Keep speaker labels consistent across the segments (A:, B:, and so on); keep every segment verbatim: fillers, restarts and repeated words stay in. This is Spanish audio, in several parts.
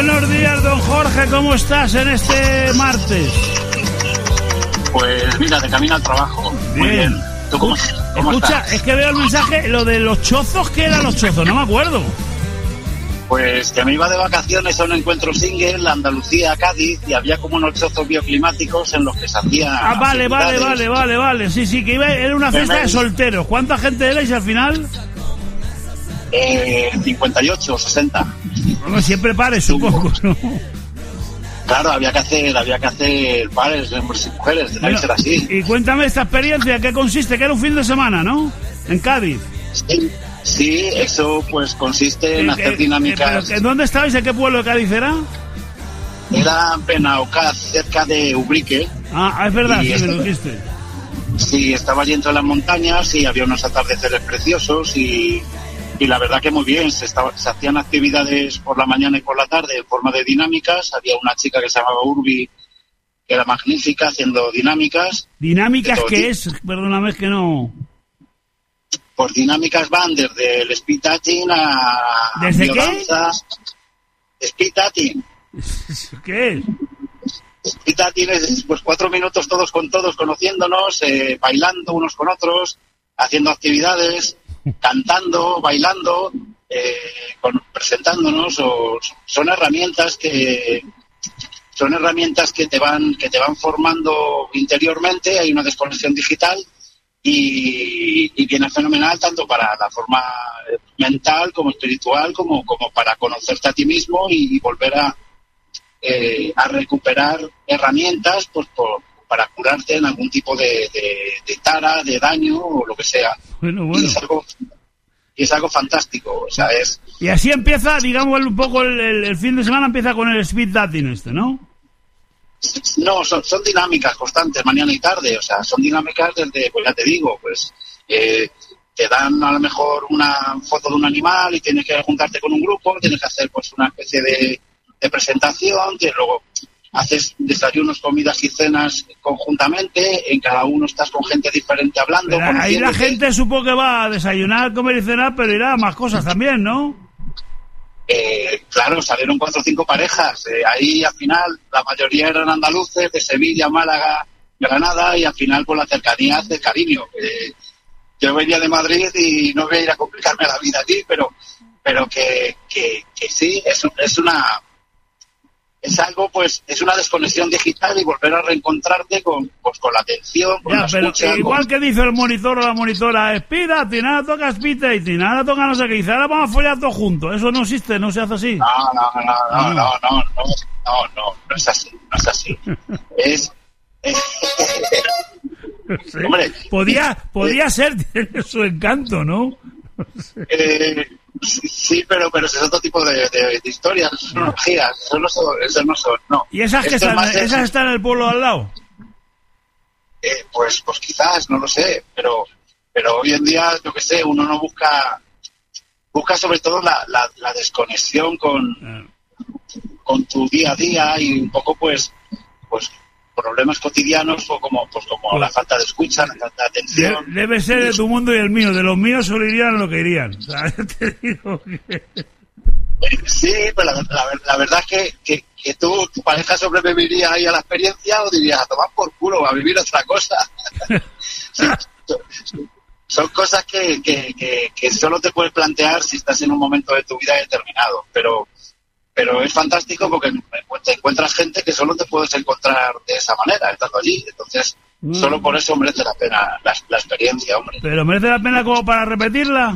A: Buenos días, don Jorge, ¿cómo estás en este martes?
B: Pues mira, de camino al trabajo.
A: Bien.
B: Muy bien. ¿Tú cómo, cómo
A: Escucha,
B: estás?
A: es que veo el mensaje, lo de los chozos, ¿qué eran los chozos? No me acuerdo.
B: Pues que me iba de vacaciones a un encuentro single, Andalucía, Cádiz, y había como unos chozos bioclimáticos en los que se hacían...
A: Ah, vale, vale,
B: actividades.
A: vale, vale, vale. Sí, sí, que iba, era una fiesta de solteros. ¿Cuánta gente erais al final?
B: Eh, cincuenta y ocho, sesenta.
A: Bueno, siempre pares, supongo, ¿no?
B: Claro, había que hacer, había que hacer pares de hombres y mujeres, tenía
A: Bueno,
B: que ser así.
A: y cuéntame esta experiencia, ¿qué consiste? Que era un fin de semana, ¿no? En Cádiz.
B: Sí, sí, eso pues consiste en
A: Eh,
B: hacer
A: eh,
B: dinámicas.
A: eh, ¿En dónde estabais? ¿En qué pueblo de Cádiz era?
B: Era en Benaocaz, cerca de Ubrique.
A: Ah, es verdad,
B: Y
A: sí,
B: esto-
A: me lo dijiste.
B: Sí, estaba yendo a las montañas y había unos atardeceres preciosos y, y la verdad que muy bien. Se, estaba, se hacían actividades por la mañana y por la tarde en forma de dinámicas. Había una chica que se llamaba Urbi, que era magnífica, haciendo dinámicas.
A: ¿Dinámicas
B: De todo
A: qué
B: tipo.
A: es? Perdóname, es que no...
B: Por dinámicas van desde el speed dating a
A: ¿Desde qué?
B: biodanza. Speed dating.
A: ¿Qué es?
B: Speed dating es pues cuatro minutos todos con todos, conociéndonos, eh, bailando unos con otros, haciendo actividades, cantando, bailando, eh, con- presentándonos. O, son herramientas que son herramientas que te van que te van formando interiormente. Hay una desconexión digital. Y, y viene fenomenal tanto para la forma mental como espiritual, como, como para conocerte a ti mismo y, y volver a, eh, a recuperar herramientas pues, por, para curarte en algún tipo de, de, de tara, de daño o lo que sea.
A: Bueno,
B: Y
A: bueno.
B: es algo, y es algo fantástico. O sea, es,
A: Y así empieza, digamos, un poco el, el- el fin de semana empieza con el speed dating este, ¿no?
B: no, son, son dinámicas constantes, mañana y tarde. O sea, son dinámicas desde, pues ya te digo, pues eh, te dan a lo mejor una foto de un animal y tienes que juntarte con un grupo, tienes que hacer pues una especie de, de presentación, que luego haces desayunos, comidas y cenas conjuntamente, en cada uno estás con gente diferente hablando.
A: Pero ahí la
B: conociéndote.
A: gente supo que va a desayunar, comer y cenar, pero irá a más cosas también, ¿no?
B: Eh, claro, salieron cuatro o cinco parejas. Eh, ahí al final la mayoría eran andaluces, de Sevilla, Málaga, Granada, y al final por la cercanía hace cariño. Eh, yo venía de Madrid y no voy a ir a complicarme la vida aquí, pero pero que, que, que sí, es, es una es algo, pues, es una desconexión digital y volver a reencontrarte con, pues, con la atención, con
A: Ya,
B: la
A: pero
B: escucha.
A: igual
B: con-
A: que dice el monitor o la monitora, speed dating, ahora toca speed dating, ahora toca no sé qué, dice, ahora vamos a follar todos juntos. Eso no existe, no se hace así.
B: No, no, no, no, no, no, no, no, no, no es así, no es así. Es... es-
A: Sí.
B: Hombre,
A: podía, podía ser, tiene su encanto, ¿no?
B: eh, sí, sí, pero, pero ese es otro tipo de, de, de historias, son orgías, eso no son, eso no son, no.
A: ¿Y esas que
B: Esto es
A: están,
B: más de-
A: esas están en el pueblo al lado?
B: eh, pues, pues quizás, no lo sé, pero, pero hoy en día, yo qué sé, uno no busca, busca sobre todo la, la, la desconexión con, con tu día a día y un poco, pues, pues problemas cotidianos o como, pues como la falta de escucha, la falta de
A: De-
B: atención.
A: debe ser de tu mundo y el mío. De los míos solo irían lo que irían. O sea, te digo que...
B: Sí, pero la, la, la verdad es que, que, que tú, tu pareja sobreviviría ahí a la experiencia o dirías a tomar por culo, a vivir otra cosa. Sí, son- son cosas que, que, que, que solo te puedes plantear si estás en un momento de tu vida determinado, pero pero es fantástico porque te encuentras gente que solo te puedes encontrar de esa manera, estando allí. Entonces,
A: Mm.
B: solo por eso merece la pena la, la experiencia, hombre.
A: Pero merece la pena como para repetirla.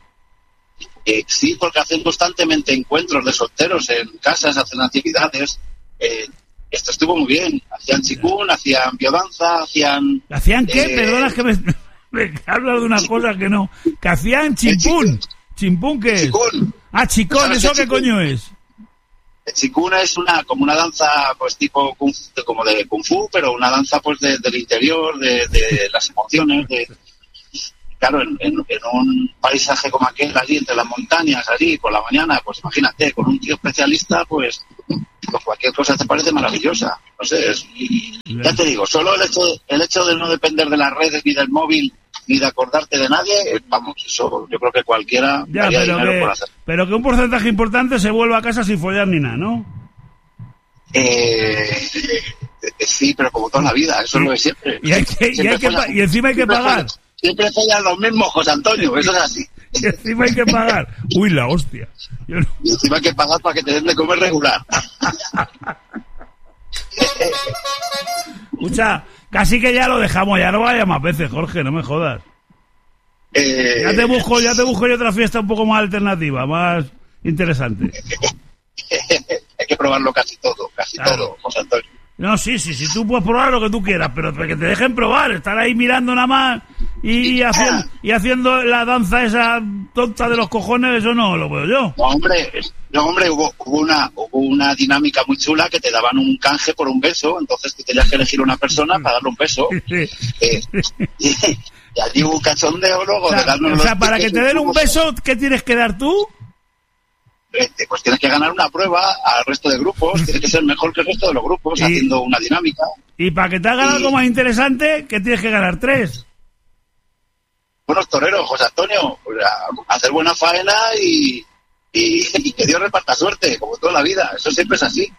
B: Eh, sí, porque hacen constantemente encuentros de solteros en casas, hacen actividades. Eh, esto estuvo muy bien. Hacían chikun, hacían biodanza, hacían...
A: ¿Hacían qué?
B: eh,
A: Perdona, es que me, me hablas de una cosa que no. Que hacían chimpún. ¿Chimpún qué es?
B: Chikun.
A: Ah, chicón,
B: ¿Sabes
A: ¿eso
B: qué
A: qué
B: chikun?
A: coño es?
B: El chikun es una como una danza pues tipo kung, de- como de kung fu, pero una danza pues de- del interior, de, de las emociones, de claro, en, en, en un paisaje como aquel allí entre las montañas, allí por la mañana, pues imagínate, con un tío especialista, pues, pues cualquier cosa te parece maravillosa. No sé, es, ya te digo, solo el hecho, el hecho de no depender de las redes ni del móvil ni de acordarte de nadie, eh, vamos, eso yo creo que cualquiera
A: Ya,
B: daría
A: pero
B: dinero
A: que,
B: por hacer.
A: pero que un porcentaje importante se vuelva a casa sin follar ni nada, ¿no?
B: Eh, eh, sí, pero como toda la vida, eso es lo de siempre.
A: Y, hay que, y,
B: Siempre
A: hay que,
B: follan-
A: pa- y encima hay que
B: siempre
A: pagar.
B: follan- Siempre follan los mismos, José Antonio, eso es así.
A: Y encima hay que pagar. Uy, la hostia. Yo no-
B: Y encima hay que pagar para que te den de comer regular.
A: Escucha, casi que ya lo dejamos, ya no vaya más veces, Jorge, no me jodas.
B: Eh,
A: Ya te busco, ya te busco yo otra fiesta un poco más alternativa, más interesante.
B: hay que probarlo casi todo, casi
A: Claro.
B: todo, José Antonio.
A: No, sí, sí, sí, tú puedes probar lo que tú quieras, pero que te dejen probar, estar ahí mirando nada más y, y haciendo, y haciendo la danza esa tonta de los cojones, eso no lo veo yo.
B: No, hombre, no, hombre, hubo, hubo una hubo una dinámica muy chula que te daban un canje por un beso, entonces tú tenías que elegir una persona para darle un beso.
A: Sí.
B: Eh, y, y allí hubo un cachondeo luego
A: O
B: de
A: sea,
B: darnos
A: o sea,
B: los
A: para que
B: tickets,
A: te den un
B: fuimos-
A: beso, ¿qué tienes que dar tú?
B: eh, Pues tienes que ganar una prueba al resto de grupos, tienes que ser mejor que el resto de los grupos,
A: Y-
B: haciendo una dinámica.
A: Y para que te hagan
B: Y-
A: algo más interesante, ¿qué tienes que ganar? Tres.
B: Buenos toreros, José Antonio, o sea, hacer buena faena y, y, y que Dios reparta suerte, como toda la vida, eso siempre es así.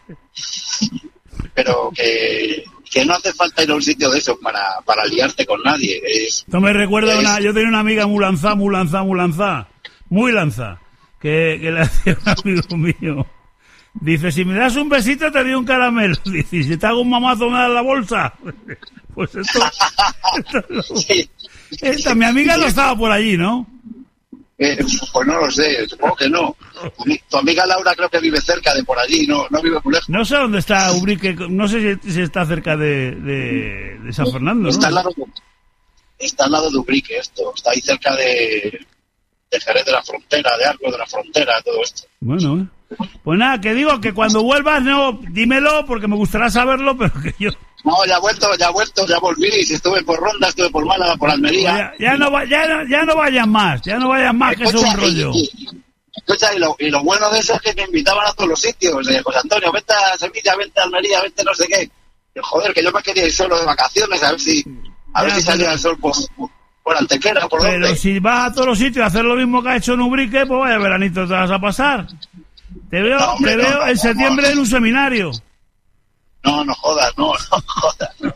B: Pero que, que no hace falta ir a un sitio de eso para, para liarte con nadie. Es,
A: Esto me recuerda a una...
B: Es-
A: Yo tenía una amiga muy lanza, muy lanza, muy lanza, muy lanza, que, que le hacía un amigo mío. Dice, si me das un besito te doy un caramelo. Dice, y si te hago un mamazo me das la bolsa. Pues esto... esto es lo-
B: sí,
A: esta, mi amiga no estaba por allí, ¿no?
B: eh, pues no lo sé, supongo que no. Mi- Tu amiga Laura creo que vive cerca de por allí, no, no vive muy lejos.
A: No sé dónde está Ubrique, no sé si, si está cerca de, de, de San Fernando,
B: Está al
A: ¿no?
B: lado de, está al lado de Ubrique esto, está ahí cerca de, de Jerez de la Frontera, de Arco de la Frontera, todo esto.
A: Bueno, ¿eh? Pues nada, que digo que cuando vuelvas, no, dímelo, porque me gustaría saberlo, pero que yo...
B: No, ya he vuelto, ya he vuelto, ya volví, si estuve por Ronda, estuve por Málaga, por Almería.
A: Ya, ya no, va- ya, no, ya no vayan más, ya no vayan más, que eso es un rollo.
B: Y, y- escucha, y lo, y lo bueno de eso es que me invitaban a todos los sitios. Eh, José Antonio, vente a Sevilla, vente a Almería, vente no sé qué. Y, joder, que yo me quería ir solo de vacaciones, a ver si, a ver
A: Ya,
B: si salía
A: pero-
B: el sol por, por Antequera, por
A: Pero
B: donde.
A: si vas a todos los sitios a hacer lo mismo que ha hecho en Ubrique, pues vaya veranito te vas a pasar. Te veo,
B: No, hombre,
A: te
B: no,
A: veo
B: no,
A: en
B: no,
A: septiembre
B: no.
A: en un seminario.
B: No, no jodas, no, no jodas. No.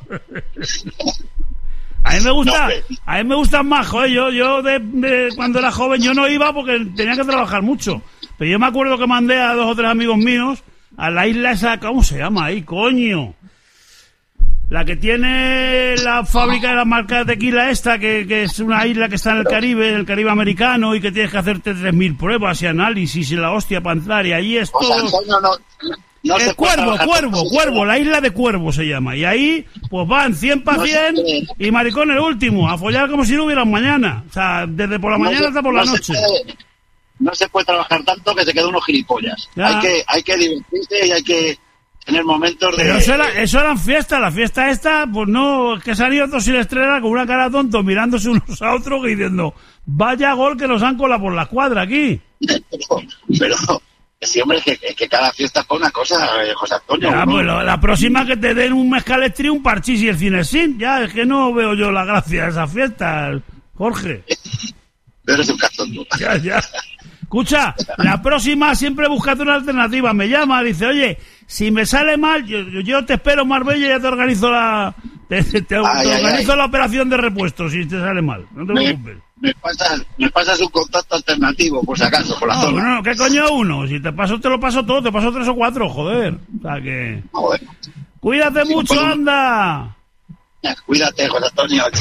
A: A mí me gusta,
B: No, hombre.
A: a mí me gustan más, joder, yo, yo de, de cuando era joven yo no iba porque tenía que trabajar mucho. Pero yo me acuerdo que mandé a dos o tres amigos míos a la isla esa, ¿cómo se llama ahí, coño? La que tiene la fábrica de la marca de tequila esta, que, que es una isla que está en el Caribe, en el Caribe americano, y que tienes que hacerte tres mil pruebas y análisis y la hostia para entrar, y allí es
B: José
A: todo...
B: Antonio, no, no
A: Eh,
B: se puede
A: Cuervo,
B: trabajar
A: Cuervo,
B: tanto.
A: Cuervo, la isla de Cuervo se llama. Y ahí, pues van cien para
B: No se
A: cien
B: puede.
A: y maricón el último, a follar como si no hubiera un mañana. O sea, desde por la
B: No
A: mañana
B: se-
A: hasta por la
B: no se
A: noche.
B: puede- no se puede trabajar tanto que se queda uno gilipollas.
A: Ya.
B: Hay que, hay que divertirse y hay que tener momentos de...
A: Pero eso, era, eso eran fiestas, la fiesta esta, pues no, es que salían dos sin estrella con una cara tonto mirándose unos a otros y diciendo, vaya gol que nos han colado por la cuadra aquí.
B: pero, pero sí, hombre, es que, es que cada fiesta es para una cosa, eh, José Antonio.
A: Ya,
B: uno-
A: pues lo- la próxima que te den un mezcalestri, un parchís y el cinesín, ya, es que no veo yo la gracia de esas fiestas, Jorge.
B: Eres un cachondo.
A: Ya, ya. Escucha, la próxima siempre búscate una alternativa. Me llama, dice, oye, si me sale mal, yo, yo- yo te espero en Marbella y ya te organizo la te, te- te
B: Ay, ay,
A: organizo
B: ay.
A: la operación de repuesto si te sale mal. No te
B: Me,
A: preocupes.
B: me pasas, me pasas un contacto alternativo, por si acaso, por la
A: No,
B: zona.
A: bueno, ¿qué coño uno? Si te paso, te lo paso todo, te paso tres o cuatro, joder. O sea que...
B: Joder.
A: Cuídate
B: Sí,
A: mucho,
B: pues,
A: anda.
B: Cuídate, José Antonio.